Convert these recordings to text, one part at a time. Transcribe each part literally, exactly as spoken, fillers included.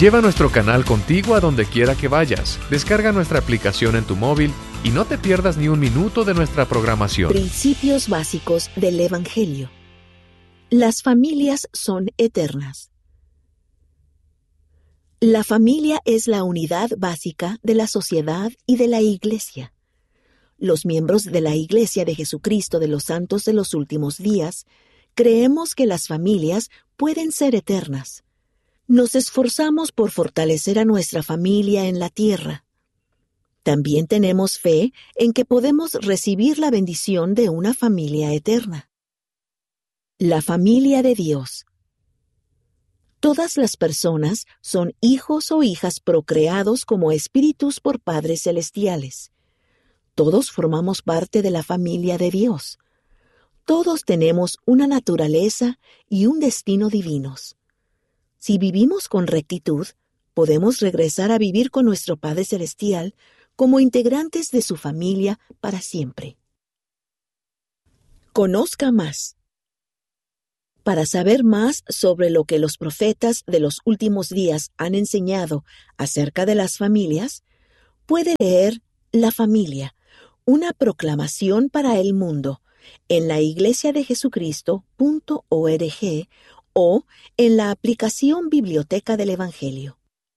Lleva nuestro canal contigo a donde quiera que vayas. Descarga nuestra aplicación en tu móvil y no te pierdas ni un minuto de nuestra programación. Principios básicos del Evangelio. Las familias son eternas. La familia es la unidad básica de la sociedad y de la Iglesia. Los miembros de la Iglesia de Jesucristo de los Santos de los Últimos Días creemos que las familias pueden ser eternas. Nos esforzamos por fortalecer a nuestra familia en la tierra. También tenemos fe en que podemos recibir la bendición de una familia eterna. La familia de Dios. Todas las personas son hijos o hijas procreados como espíritus por padres celestiales. Todos formamos parte de la familia de Dios. Todos tenemos una naturaleza y un destino divinos. Si vivimos con rectitud, podemos regresar a vivir con nuestro Padre Celestial como integrantes de su familia para siempre. Conozca más. Para saber más sobre lo que los profetas de los últimos días han enseñado acerca de las familias, puede leer La familia, una proclamación para el mundo, en la iglesia de jesucristo punto org o en la aplicación Biblioteca del Evangelio.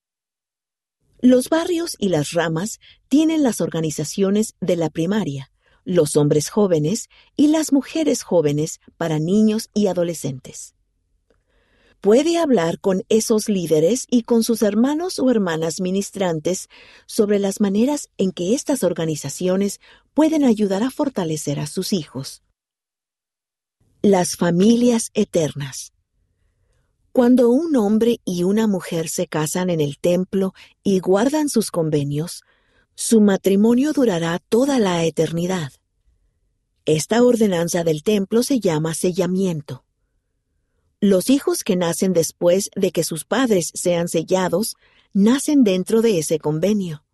Los barrios y las ramas tienen las organizaciones de la primaria, los hombres jóvenes y las mujeres jóvenes para niños y adolescentes. Puede hablar con esos líderes y con sus hermanos o hermanas ministrantes sobre las maneras en que estas organizaciones pueden ayudar a fortalecer a sus hijos. Las familias eternas. Cuando un hombre y una mujer se casan en el templo y guardan sus convenios, su matrimonio durará toda la eternidad. Esta ordenanza del templo se llama sellamiento. Los hijos que nacen después de que sus padres sean sellados, nacen dentro de ese convenio.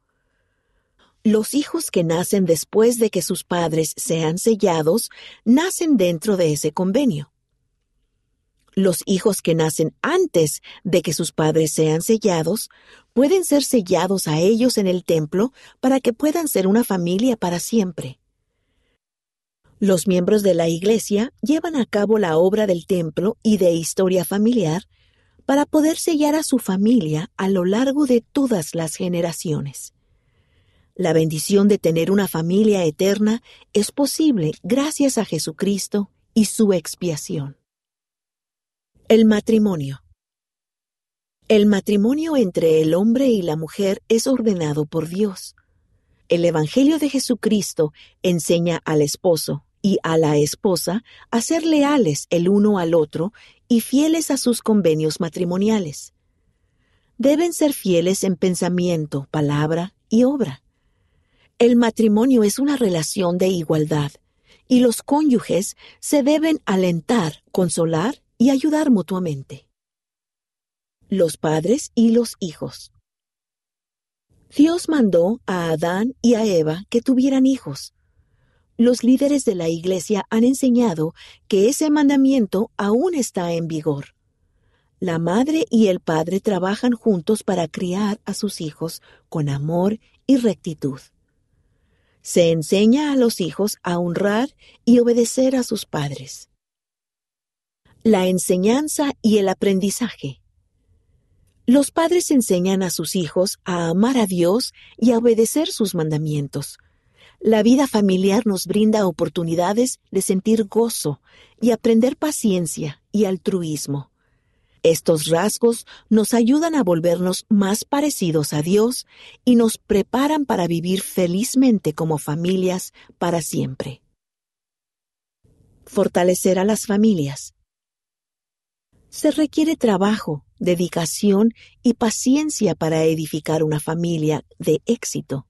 Los hijos que nacen después de que sus padres sean sellados, nacen dentro de ese convenio. Los hijos que nacen antes de que sus padres sean sellados, pueden ser sellados a ellos en el templo para que puedan ser una familia para siempre. Los miembros de la Iglesia llevan a cabo la obra del templo y de historia familiar para poder sellar a su familia a lo largo de todas las generaciones. La bendición de tener una familia eterna es posible gracias a Jesucristo y su expiación. El matrimonio. El matrimonio entre el hombre y la mujer es ordenado por Dios. El Evangelio de Jesucristo enseña al esposo y a la esposa a ser leales el uno al otro y fieles a sus convenios matrimoniales. Deben ser fieles en pensamiento, palabra y obra. El matrimonio es una relación de igualdad y los cónyuges se deben alentar, consolar y ayudar mutuamente. Los padres y los hijos. Dios mandó a Adán y a Eva que tuvieran hijos. Los líderes de la Iglesia han enseñado que ese mandamiento aún está en vigor. La madre y el padre trabajan juntos para criar a sus hijos con amor y rectitud. Se enseña a los hijos a honrar y obedecer a sus padres. La enseñanza y el aprendizaje. Los padres enseñan a sus hijos a amar a Dios y a obedecer sus mandamientos. La vida familiar nos brinda oportunidades de sentir gozo y aprender paciencia y altruismo. Estos rasgos nos ayudan a volvernos más parecidos a Dios y nos preparan para vivir felizmente como familias para siempre. Fortalecer a las familias. Se requiere trabajo, dedicación y paciencia para edificar una familia de éxito.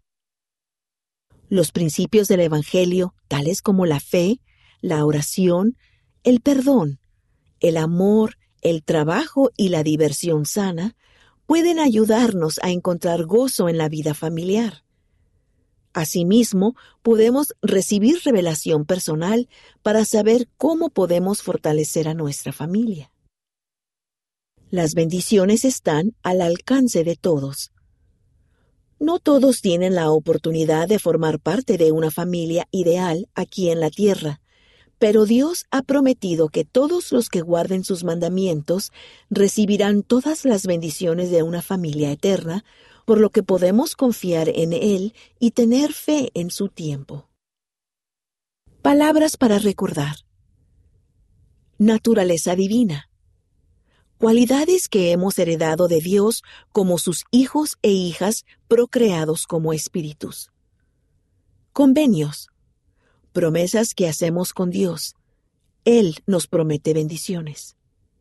Los principios del Evangelio, tales como la fe, la oración, el perdón, el amor, el trabajo y la diversión sana, pueden ayudarnos a encontrar gozo en la vida familiar. Asimismo, podemos recibir revelación personal para saber cómo podemos fortalecer a nuestra familia. Las bendiciones están al alcance de todos. No todos tienen la oportunidad de formar parte de una familia ideal aquí en la tierra, pero Dios ha prometido que todos los que guarden sus mandamientos recibirán todas las bendiciones de una familia eterna, por lo que podemos confiar en Él y tener fe en su tiempo. Palabras para recordar. Naturaleza divina. Cualidades que hemos heredado de Dios como sus hijos e hijas procreados como espíritus. Convenios. Promesas que hacemos con Dios. Él nos promete bendiciones.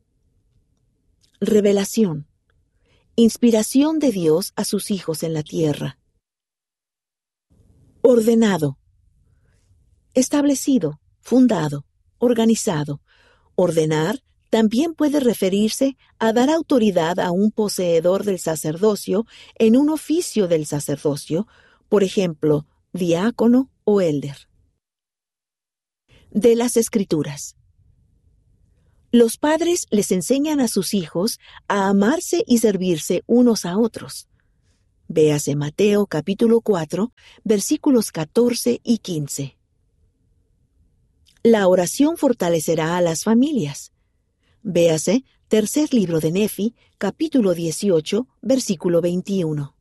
Revelación. Inspiración de Dios a sus hijos en la tierra. Ordenado. Establecido, fundado, organizado. Ordenar también puede referirse a dar autoridad a un poseedor del sacerdocio en un oficio del sacerdocio, por ejemplo, diácono o elder. De las Escrituras. Los padres les enseñan a sus hijos a amarse y servirse unos a otros. Véase Mateo capítulo cuatro, versículos catorce y quince. La oración fortalecerá a las familias. Véase Tercer Libro de Nefi, capítulo dieciocho, versículo veintiuno.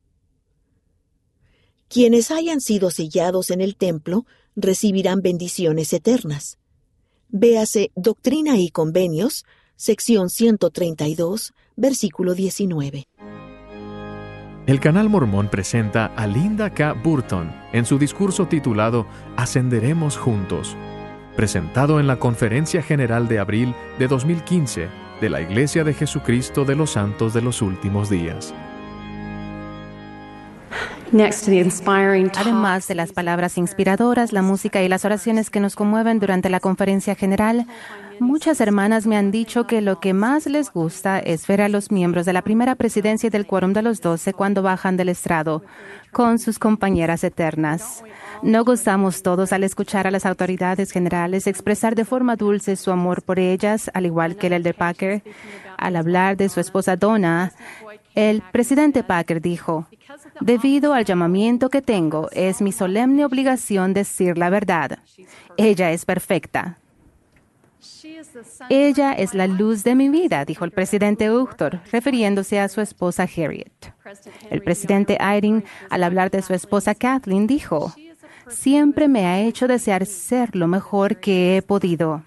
Quienes hayan sido sellados en el templo recibirán bendiciones eternas. Véase Doctrina y Convenios, sección ciento treinta y dos, versículo diecinueve. El Canal Mormón presenta a Linda K. Burton en su discurso titulado Ascenderemos Juntos, presentado en la Conferencia General de abril de dos mil quince de la Iglesia de Jesucristo de los Santos de los Últimos Días. Además de las palabras inspiradoras, la música y las oraciones que nos conmueven durante la conferencia general, muchas hermanas me han dicho que lo que más les gusta es ver a los miembros de la primera presidencia y del Quórum de los Doce cuando bajan del estrado con sus compañeras eternas. No gozamos todos al escuchar a las autoridades generales expresar de forma dulce su amor por ellas, al igual que el elder Packer. Al hablar de su esposa Donna, el presidente Packer dijo: «Debido al llamamiento que tengo, es mi solemne obligación decir la verdad. Ella es perfecta». «Ella es la luz de mi vida», dijo el presidente Uchtdorf, refiriéndose a su esposa Harriet. El presidente Eyring, al hablar de su esposa Kathleen, dijo: «Siempre me ha hecho desear ser lo mejor que he podido».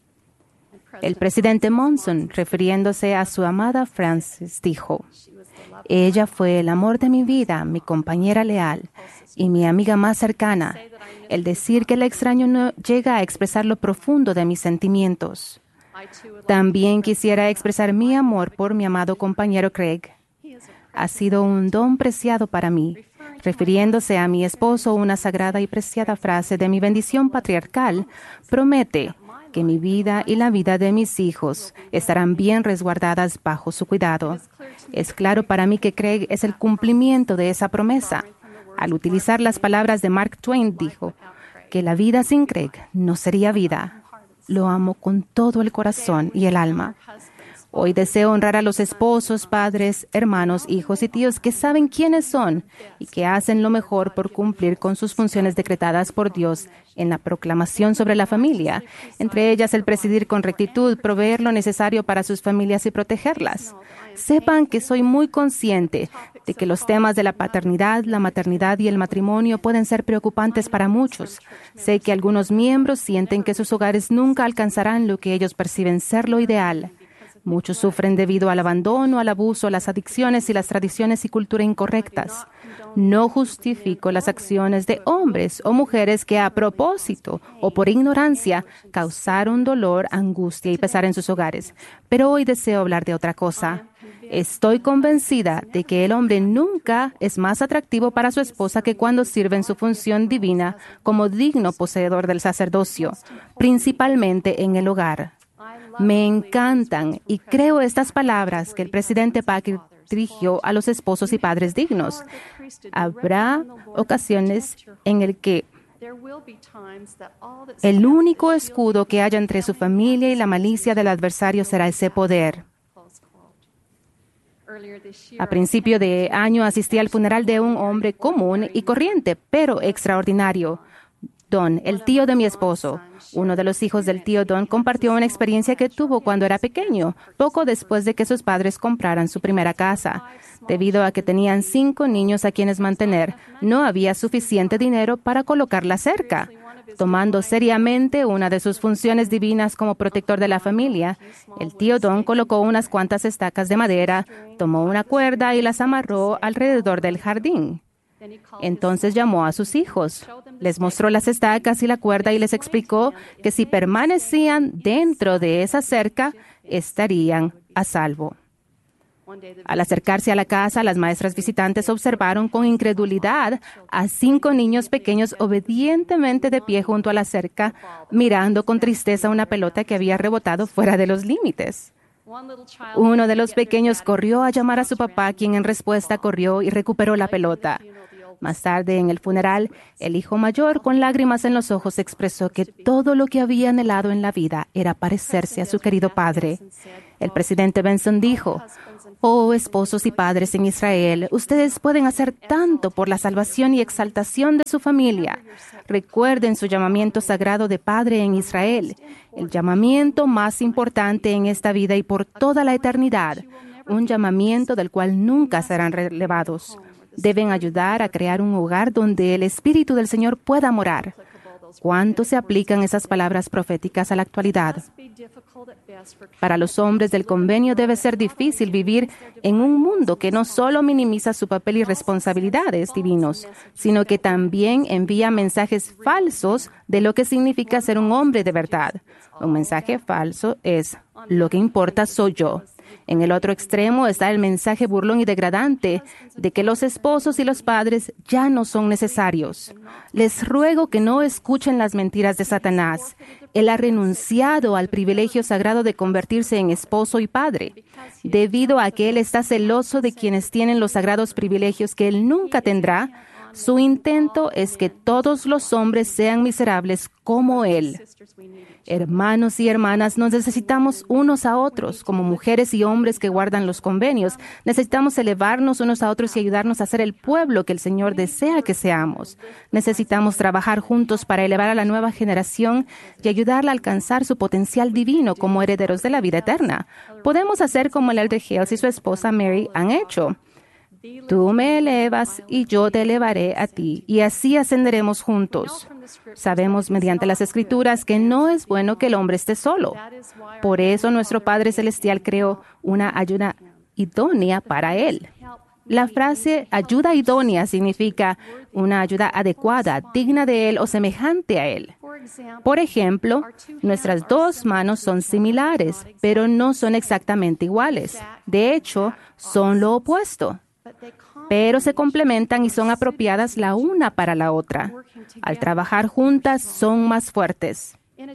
El presidente Monson, refiriéndose a su amada Frances, dijo: «Ella fue el amor de mi vida, mi compañera leal y mi amiga más cercana. El decir que la extraño no llega a expresar lo profundo de mis sentimientos». También quisiera expresar mi amor por mi amado compañero Craig. Ha sido un don preciado para mí. Refiriéndose a mi esposo, una sagrada y preciada frase de mi bendición patriarcal promete que mi vida y la vida de mis hijos estarán bien resguardadas bajo su cuidado. Es claro para mí que Craig es el cumplimiento de esa promesa. Al utilizar las palabras de Mark Twain, dijo que la vida sin Craig no sería vida. Lo amo con todo el corazón y el alma. Hoy deseo honrar a los esposos, padres, hermanos, hijos y tíos que saben quiénes son y que hacen lo mejor por cumplir con sus funciones decretadas por Dios en la proclamación sobre la familia, entre ellas el presidir con rectitud, proveer lo necesario para sus familias y protegerlas. Sepan que soy muy consciente de que los temas de la paternidad, la maternidad y el matrimonio pueden ser preocupantes para muchos. Sé que algunos miembros sienten que sus hogares nunca alcanzarán lo que ellos perciben ser lo ideal. Muchos sufren debido al abandono, al abuso, las adicciones y las tradiciones y cultura incorrectas. No justifico las acciones de hombres o mujeres que a propósito o por ignorancia causaron dolor, angustia y pesar en sus hogares. Pero hoy deseo hablar de otra cosa. Estoy convencida de que el hombre nunca es más atractivo para su esposa que cuando sirve en su función divina como digno poseedor del sacerdocio, principalmente en el hogar. Me encantan y creo estas palabras que el presidente Packer dirigió a los esposos y padres dignos. Habrá ocasiones en el que el único escudo que haya entre su familia y la malicia del adversario será ese poder. A principio de año asistí al funeral de un hombre común y corriente, pero extraordinario. Don, el tío de mi esposo. Uno de los hijos del tío Don compartió una experiencia que tuvo cuando era pequeño, poco después de que sus padres compraran su primera casa. Debido a que tenían cinco niños a quienes mantener, no había suficiente dinero para colocar la cerca. Tomando seriamente una de sus funciones divinas como protector de la familia, el tío Don colocó unas cuantas estacas de madera, tomó una cuerda y las amarró alrededor del jardín. Entonces llamó a sus hijos, les mostró las estacas y la cuerda y les explicó que si permanecían dentro de esa cerca, estarían a salvo. Al acercarse a la casa, las maestras visitantes observaron con incredulidad a cinco niños pequeños obedientemente de pie junto a la cerca, mirando con tristeza una pelota que había rebotado fuera de los límites. Uno de los pequeños corrió a llamar a su papá, quien en respuesta corrió y recuperó la pelota. Más tarde, en el funeral, el hijo mayor, con lágrimas en los ojos, expresó que todo lo que había anhelado en la vida era parecerse a su querido padre. El presidente Benson dijo: «Oh, esposos y padres en Israel, ustedes pueden hacer tanto por la salvación y exaltación de su familia. Recuerden su llamamiento sagrado de padre en Israel, el llamamiento más importante en esta vida y por toda la eternidad, un llamamiento del cual nunca serán relevados. Deben ayudar a crear un hogar donde el Espíritu del Señor pueda morar». ¿Cuánto se aplican esas palabras proféticas a la actualidad? Para los hombres del convenio debe ser difícil vivir en un mundo que no solo minimiza su papel y responsabilidades divinos, sino que también envía mensajes falsos de lo que significa ser un hombre de verdad. Un mensaje falso es: lo que importa soy yo. En el otro extremo está el mensaje burlón y degradante de que los esposos y los padres ya no son necesarios. Les ruego que no escuchen las mentiras de Satanás. Él ha renunciado al privilegio sagrado de convertirse en esposo y padre, debido a que él está celoso de quienes tienen los sagrados privilegios que él nunca tendrá. Su intento es que todos los hombres sean miserables como él. Hermanos y hermanas, nos necesitamos unos a otros, como mujeres y hombres que guardan los convenios. Necesitamos elevarnos unos a otros y ayudarnos a ser el pueblo que el Señor desea que seamos. Necesitamos trabajar juntos para elevar a la nueva generación y ayudarla a alcanzar su potencial divino como herederos de la vida eterna. Podemos hacer como el elder Hales y su esposa Mary han hecho. Tú me elevas y yo te elevaré a ti, y así ascenderemos juntos. Sabemos mediante las Escrituras que no es bueno que el hombre esté solo. Por eso nuestro Padre Celestial creó una ayuda idónea para él. La frase ayuda idónea significa una ayuda adecuada, digna de él o semejante a él. Por ejemplo, nuestras dos manos son similares, pero no son exactamente iguales. De hecho, son lo opuesto, pero se complementan y son apropiadas la una para la otra. Al trabajar juntas, son más fuertes.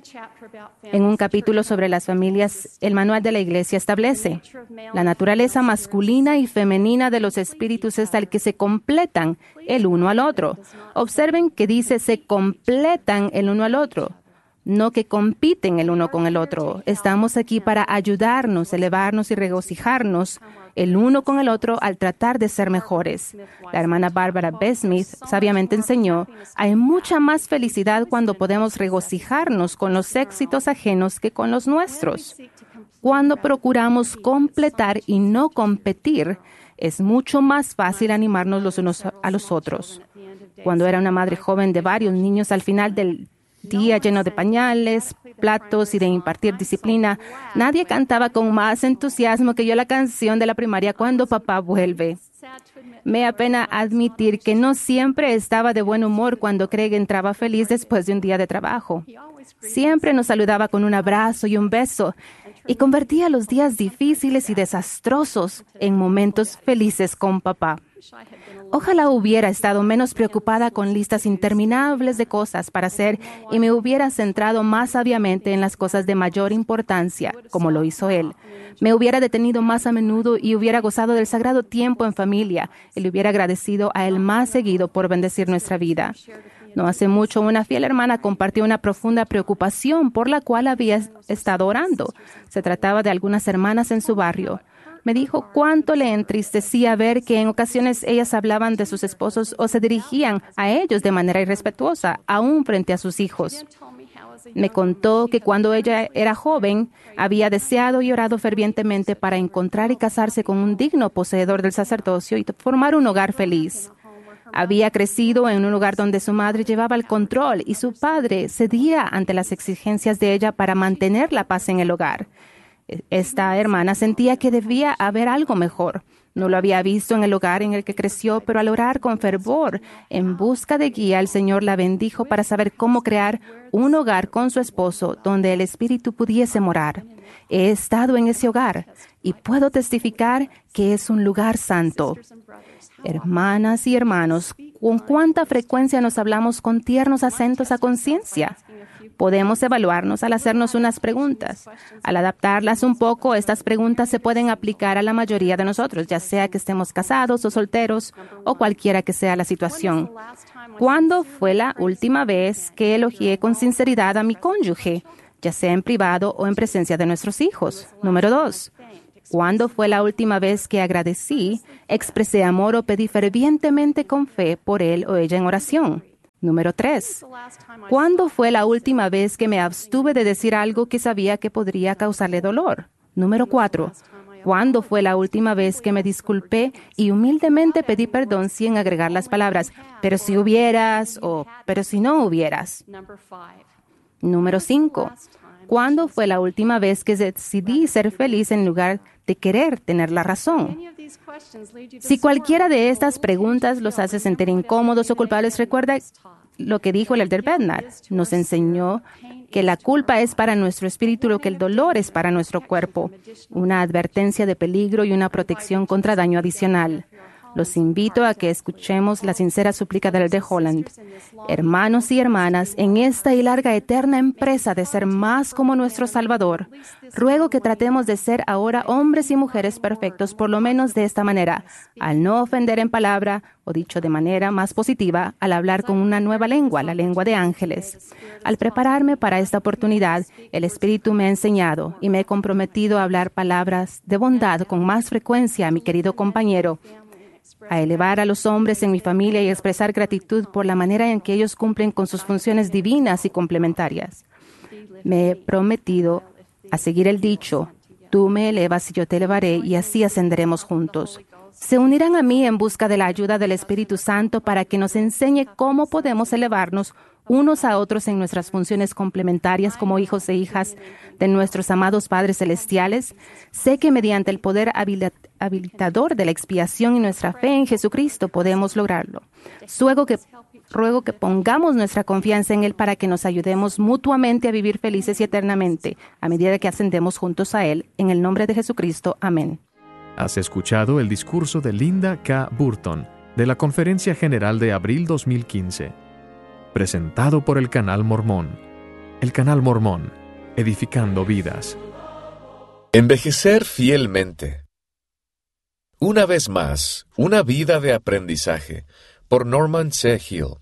En un capítulo sobre las familias, el manual de la Iglesia establece: la naturaleza masculina y femenina de los espíritus es tal que se completan el uno al otro. Observen que dice se completan el uno al otro, no que compiten el uno con el otro. Estamos aquí para ayudarnos, elevarnos y regocijarnos el uno con el otro al tratar de ser mejores. La hermana Barbara B. Smith sabiamente enseñó: hay mucha más felicidad cuando podemos regocijarnos con los éxitos ajenos que con los nuestros. Cuando procuramos completar y no competir, es mucho más fácil animarnos los unos a los otros. Cuando era una madre joven de varios niños, al final del día lleno de pañales, platos y de impartir disciplina, nadie cantaba con más entusiasmo que yo la canción de la primaria Cuando papá vuelve. Me apena admitir que no siempre estaba de buen humor cuando Craig entraba feliz después de un día de trabajo. Siempre nos saludaba con un abrazo y un beso y convertía los días difíciles y desastrosos en momentos felices con papá. Ojalá hubiera estado menos preocupada con listas interminables de cosas para hacer y me hubiera centrado más sabiamente en las cosas de mayor importancia, como lo hizo él. Me hubiera detenido más a menudo y hubiera gozado del sagrado tiempo en familia y le hubiera agradecido a él más seguido por bendecir nuestra vida. No hace mucho, una fiel hermana compartió una profunda preocupación por la cual había estado orando. Se trataba de algunas hermanas en su barrio. Me dijo cuánto le entristecía ver que en ocasiones ellas hablaban de sus esposos o se dirigían a ellos de manera irrespetuosa, aún frente a sus hijos. Me contó que cuando ella era joven, había deseado y orado fervientemente para encontrar y casarse con un digno poseedor del sacerdocio y formar un hogar feliz. Había crecido en un lugar donde su madre llevaba el control y su padre cedía ante las exigencias de ella para mantener la paz en el hogar. Esta hermana sentía que debía haber algo mejor. No lo había visto en el hogar en el que creció, pero al orar con fervor en busca de guía, el Señor la bendijo para saber cómo crear un hogar con su esposo donde el Espíritu pudiese morar. He estado en ese hogar y puedo testificar que es un lugar santo. Hermanas y hermanos, ¿con cuánta frecuencia nos hablamos con tiernos acentos a conciencia? Podemos evaluarnos al hacernos unas preguntas. Al adaptarlas un poco, estas preguntas se pueden aplicar a la mayoría de nosotros, ya sea que estemos casados o solteros o cualquiera que sea la situación. ¿Cuándo fue la última vez que elogié con sinceridad a mi cónyuge, ya sea en privado o en presencia de nuestros hijos? Número dos. ¿Cuándo fue la última vez que agradecí, expresé amor o pedí fervientemente con fe por él o ella en oración? Número tres. ¿Cuándo fue la última vez que me abstuve de decir algo que sabía que podría causarle dolor? Número cuatro. ¿Cuándo fue la última vez que me disculpé y humildemente pedí perdón sin agregar las palabras, pero si hubieras o pero si no hubieras? Número cinco. ¿Cuándo fue la última vez que decidí ser feliz en lugar de querer tener la razón? Si cualquiera de estas preguntas los hace sentir incómodos o culpables, recuerda lo que dijo el elder Bednar. Nos enseñó que la culpa es para nuestro espíritu lo que el dolor es para nuestro cuerpo, una advertencia de peligro y una protección contra daño adicional. Los invito a que escuchemos la sincera súplica del elder Holland. Hermanos y hermanas, en esta y larga eterna empresa de ser más como nuestro Salvador, ruego que tratemos de ser ahora hombres y mujeres perfectos, por lo menos de esta manera, al no ofender en palabra, o dicho de manera más positiva, al hablar con una nueva lengua, la lengua de ángeles. Al prepararme para esta oportunidad, el Espíritu me ha enseñado y me he comprometido a hablar palabras de bondad con más frecuencia a mi querido compañero, a elevar a los hombres en mi familia y expresar gratitud por la manera en que ellos cumplen con sus funciones divinas y complementarias. Me he prometido a seguir el dicho, tú me elevas y yo te elevaré, y así ascenderemos juntos. Se unirán a mí en busca de la ayuda del Espíritu Santo para que nos enseñe cómo podemos elevarnos unos a otros en nuestras funciones complementarias como hijos e hijas de nuestros amados Padres Celestiales. Sé que mediante el poder habilitador de la expiación y nuestra fe en Jesucristo podemos lograrlo. Ruego que, ruego que pongamos nuestra confianza en Él para que nos ayudemos mutuamente a vivir felices y eternamente, a medida que ascendemos juntos a Él. En el nombre de Jesucristo. Amén. Has escuchado el discurso de Linda K. Burton de la Conferencia General de abril dos mil quince. Presentado por el Canal Mormón. El Canal Mormón, edificando vidas. Envejecer fielmente. Una vez más, una vida de aprendizaje, por Norman C. Hill.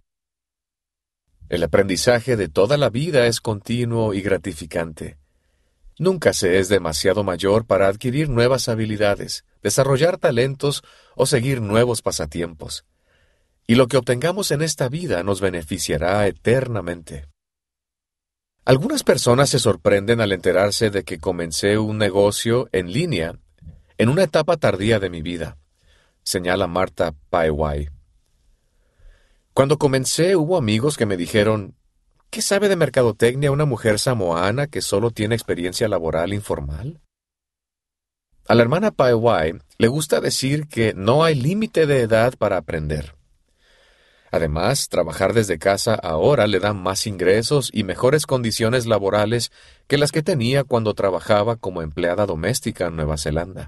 El aprendizaje de toda la vida es continuo y gratificante. Nunca se es demasiado mayor para adquirir nuevas habilidades, desarrollar talentos o seguir nuevos pasatiempos. Y lo que obtengamos en esta vida nos beneficiará eternamente. Algunas personas se sorprenden al enterarse de que comencé un negocio en línea en una etapa tardía de mi vida, señala Martha Paiwai. Cuando comencé hubo amigos que me dijeron, ¿qué sabe de mercadotecnia una mujer samoana que solo tiene experiencia laboral informal? A la hermana Paiwai le gusta decir que no hay límite de edad para aprender. Además, trabajar desde casa ahora le da más ingresos y mejores condiciones laborales que las que tenía cuando trabajaba como empleada doméstica en Nueva Zelanda.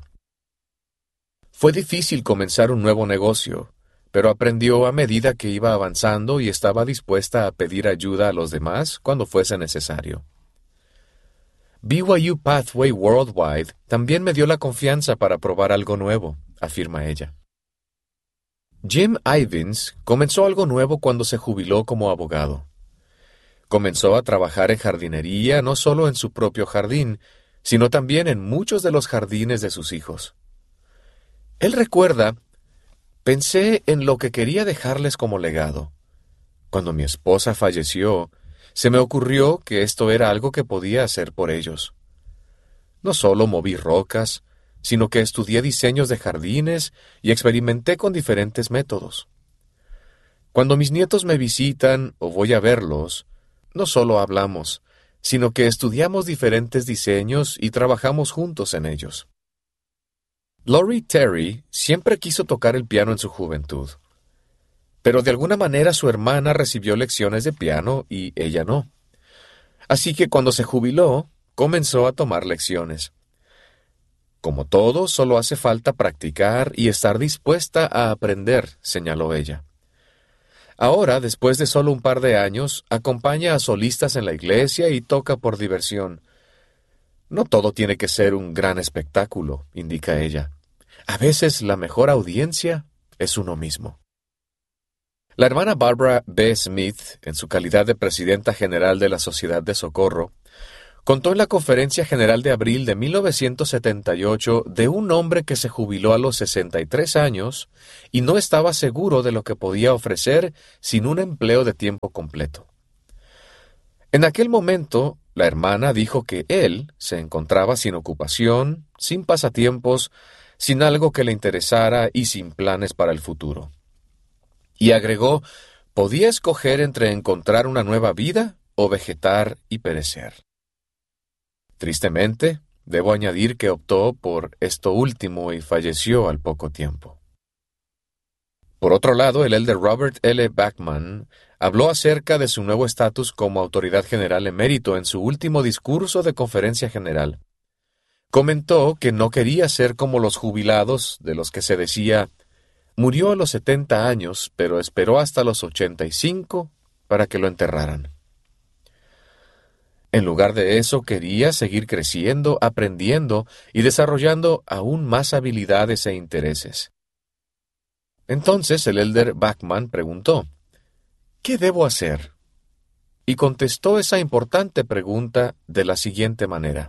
Fue difícil comenzar un nuevo negocio, pero aprendió a medida que iba avanzando y estaba dispuesta a pedir ayuda a los demás cuando fuese necesario. B Y U Pathway Worldwide también me dio la confianza para probar algo nuevo, afirma ella. Jim Ivins comenzó algo nuevo cuando se jubiló como abogado. Comenzó a trabajar en jardinería no solo en su propio jardín, sino también en muchos de los jardines de sus hijos. Él recuerda: pensé en lo que quería dejarles como legado. Cuando mi esposa falleció, se me ocurrió que esto era algo que podía hacer por ellos. No solo moví rocas, sino que estudié diseños de jardines y experimenté con diferentes métodos. Cuando mis nietos me visitan o voy a verlos, no solo hablamos, sino que estudiamos diferentes diseños y trabajamos juntos en ellos. Lori Terry siempre quiso tocar el piano en su juventud, pero de alguna manera su hermana recibió lecciones de piano y ella no. Así que cuando se jubiló, comenzó a tomar lecciones. Como todo, solo hace falta practicar y estar dispuesta a aprender, señaló ella. Ahora, después de solo un par de años, acompaña a solistas en la iglesia y toca por diversión. No todo tiene que ser un gran espectáculo, indica ella. A veces la mejor audiencia es uno mismo. La hermana Barbara B. Smith, en su calidad de presidenta general de la Sociedad de Socorro, contó en la Conferencia General de abril de mil novecientos setenta y ocho de un hombre que se jubiló a los sesenta y tres años y no estaba seguro de lo que podía ofrecer sin un empleo de tiempo completo. En aquel momento, la hermana dijo que él se encontraba sin ocupación, sin pasatiempos, sin algo que le interesara y sin planes para el futuro. Y agregó: podía escoger entre encontrar una nueva vida o vegetar y perecer. Tristemente, debo añadir que optó por esto último y falleció al poco tiempo. Por otro lado, el elder Robert L. Bachman habló acerca de su nuevo estatus como autoridad general emérito en su último discurso de conferencia general. Comentó que no quería ser como los jubilados de los que se decía: murió a los setenta años, pero esperó hasta los ochenta y cinco para que lo enterraran. En lugar de eso, quería seguir creciendo, aprendiendo y desarrollando aún más habilidades e intereses. Entonces el elder Bachman preguntó: ¿qué debo hacer? Y contestó esa importante pregunta de la siguiente manera: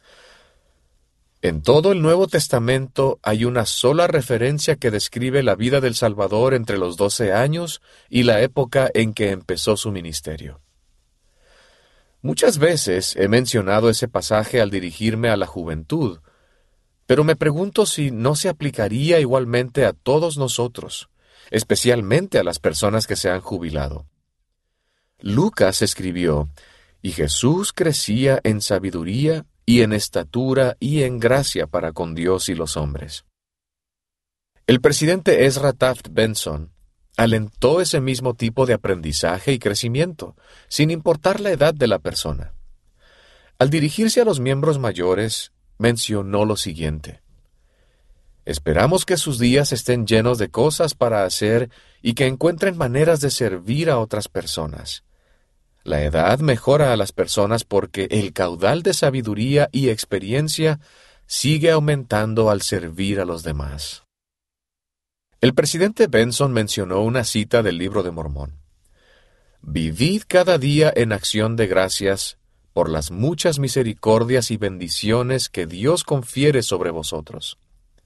en todo el Nuevo Testamento hay una sola referencia que describe la vida del Salvador entre los doce años y la época en que empezó su ministerio. Muchas veces he mencionado ese pasaje al dirigirme a la juventud, pero me pregunto si no se aplicaría igualmente a todos nosotros, especialmente a las personas que se han jubilado. Lucas escribió: y Jesús crecía en sabiduría y en estatura y en gracia para con Dios y los hombres. El presidente Ezra Taft Benson alentó ese mismo tipo de aprendizaje y crecimiento, sin importar la edad de la persona. Al dirigirse a los miembros mayores, mencionó lo siguiente: esperamos que sus días estén llenos de cosas para hacer y que encuentren maneras de servir a otras personas. La edad mejora a las personas porque el caudal de sabiduría y experiencia sigue aumentando al servir a los demás. El presidente Benson mencionó una cita del Libro de Mormón: vivid cada día en acción de gracias por las muchas misericordias y bendiciones que Dios confiere sobre vosotros.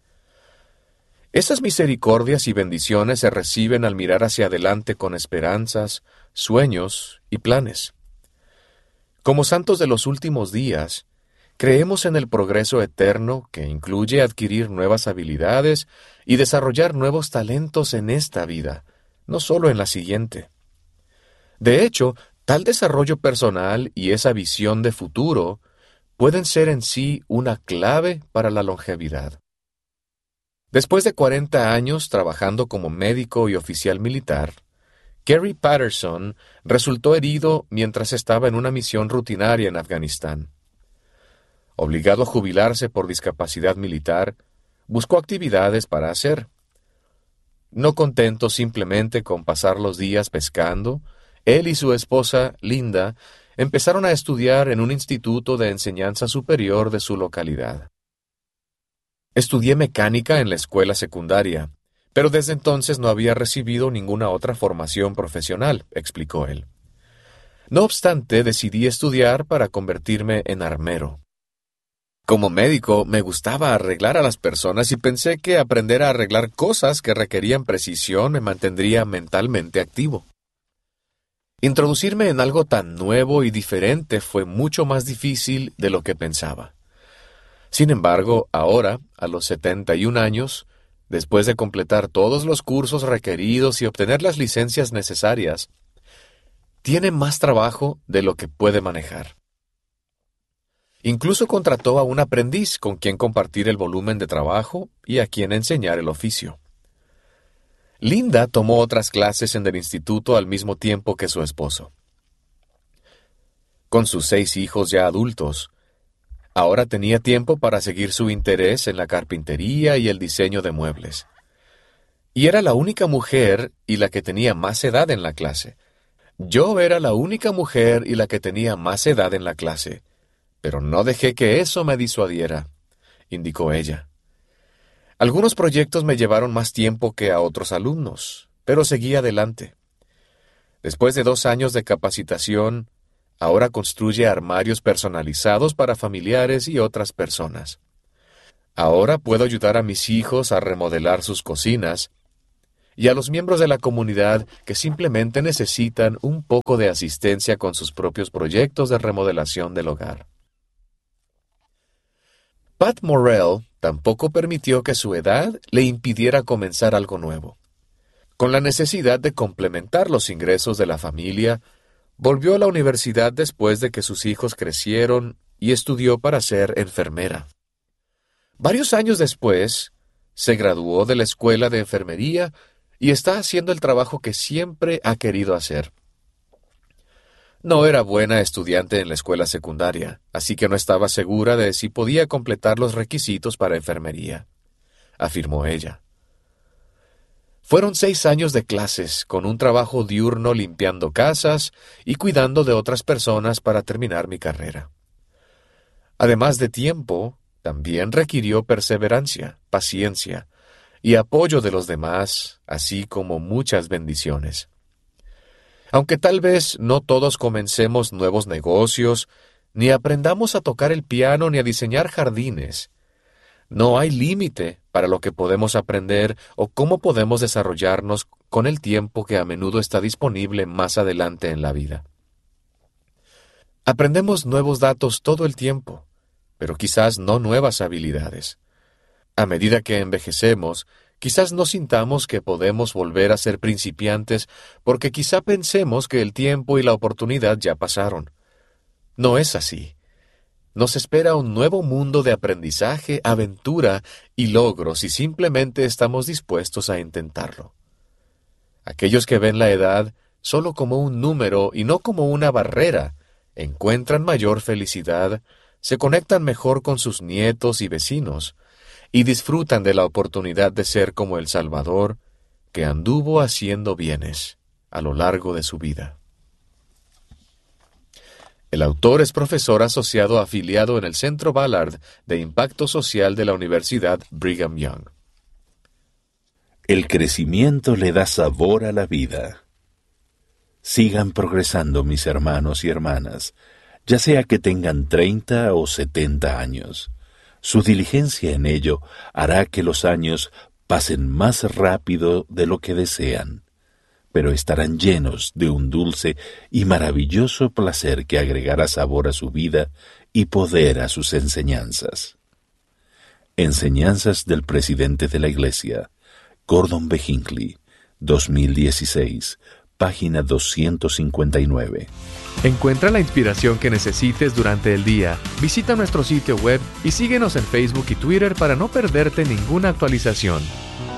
Esas misericordias y bendiciones se reciben al mirar hacia adelante con esperanzas, sueños y planes. Como santos de los últimos días, creemos en el progreso eterno que incluye adquirir nuevas habilidades y desarrollar nuevos talentos en esta vida, no solo en la siguiente. De hecho, tal desarrollo personal y esa visión de futuro pueden ser en sí una clave para la longevidad. Después de cuarenta años trabajando como médico y oficial militar, Kerry Patterson resultó herido mientras estaba en una misión rutinaria en Afganistán. Obligado a jubilarse por discapacidad militar, buscó actividades para hacer. No contento simplemente con pasar los días pescando, él y su esposa, Linda, empezaron a estudiar en un instituto de enseñanza superior de su localidad. Estudié mecánica en la escuela secundaria, pero desde entonces no había recibido ninguna otra formación profesional, explicó él. No obstante, decidí estudiar para convertirme en armero. Como médico, me gustaba arreglar a las personas y pensé que aprender a arreglar cosas que requerían precisión me mantendría mentalmente activo. Introducirme en algo tan nuevo y diferente fue mucho más difícil de lo que pensaba. Sin embargo, ahora, a los setenta y un años, después de completar todos los cursos requeridos y obtener las licencias necesarias, tiene más trabajo de lo que puede manejar. Incluso contrató a un aprendiz con quien compartir el volumen de trabajo y a quien enseñar el oficio. Linda tomó otras clases en el instituto al mismo tiempo que su esposo. Con sus seis hijos ya adultos, ahora tenía tiempo para seguir su interés en la carpintería y el diseño de muebles. Y era la única mujer y la que tenía más edad en la clase. Yo era la única mujer y la que tenía más edad en la clase, pero no dejé que eso me disuadiera, indicó ella. Algunos proyectos me llevaron más tiempo que a otros alumnos, pero seguí adelante. Después de dos años de capacitación, ahora construye armarios personalizados para familiares y otras personas. Ahora puedo ayudar a mis hijos a remodelar sus cocinas y a los miembros de la comunidad que simplemente necesitan un poco de asistencia con sus propios proyectos de remodelación del hogar. Pat Morrell tampoco permitió que su edad le impidiera comenzar algo nuevo. Con la necesidad de complementar los ingresos de la familia, volvió a la universidad después de que sus hijos crecieron y estudió para ser enfermera. Varios años después, se graduó de la escuela de enfermería y está haciendo el trabajo que siempre ha querido hacer. No era buena estudiante en la escuela secundaria, así que no estaba segura de si podía completar los requisitos para enfermería, afirmó ella. Fueron seis años de clases, con un trabajo diurno limpiando casas y cuidando de otras personas para terminar mi carrera. Además de tiempo, también requirió perseverancia, paciencia y apoyo de los demás, así como muchas bendiciones. Aunque tal vez no todos comencemos nuevos negocios, ni aprendamos a tocar el piano ni a diseñar jardines, no hay límite para lo que podemos aprender o cómo podemos desarrollarnos con el tiempo que a menudo está disponible más adelante en la vida. Aprendemos nuevos datos todo el tiempo, pero quizás no nuevas habilidades. A medida que envejecemos, quizás no sintamos que podemos volver a ser principiantes porque quizá pensemos que el tiempo y la oportunidad ya pasaron. No es así. Nos espera un nuevo mundo de aprendizaje, aventura y logros si simplemente estamos dispuestos a intentarlo. Aquellos que ven la edad solo como un número y no como una barrera, encuentran mayor felicidad, se conectan mejor con sus nietos y vecinos, y disfrutan de la oportunidad de ser como el Salvador, que anduvo haciendo bienes a lo largo de su vida. El autor es profesor asociado afiliado en el Centro Ballard de Impacto Social de la Universidad Brigham Young. El crecimiento le da sabor a la vida. Sigan progresando, mis hermanos y hermanas, ya sea que tengan treinta o setenta años. Su diligencia en ello hará que los años pasen más rápido de lo que desean, pero estarán llenos de un dulce y maravilloso placer que agregará sabor a su vida y poder a sus enseñanzas. Enseñanzas del presidente de la Iglesia, Gordon B. Hinckley, dos mil dieciséis, página doscientos cincuenta y nueve. Encuentra la inspiración que necesites durante el día. Visita nuestro sitio web y síguenos en Facebook y Twitter para no perderte ninguna actualización.